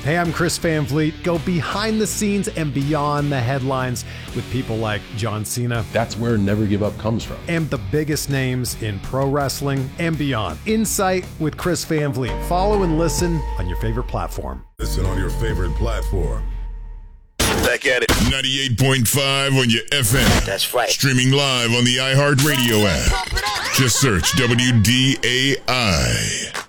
Hey, I'm Chris Van Vliet. Go behind the scenes and beyond the headlines with people like John Cena. That's where Never Give Up comes from. And the biggest names in pro wrestling and beyond. Insight with Chris Van Vliet. Follow and listen on your favorite platform. Listen on your favorite platform. Back at it. 98.5 on your FM. That's right. Streaming live on the iHeartRadio app. Just search WDAI.